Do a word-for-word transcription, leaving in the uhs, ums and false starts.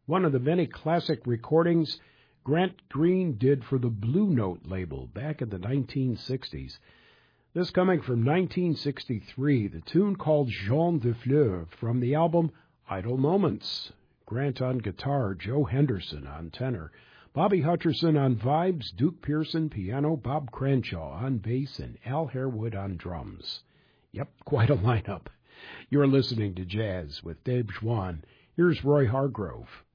one of the many classic recordings Grant Green did for the Blue Note label back in the nineteen sixties. This coming from nineteen sixty-three, the tune called Jean de Fleur from the album Idle Moments. Grant on guitar, Joe Henderson on tenor, Bobby Hutcherson on vibes, Duke Pearson piano, Bob Cranshaw on bass, and Al Harewood on drums. Yep, quite a lineup. You're listening to Jazz with Dave Schwann. Here's Roy Hargrove.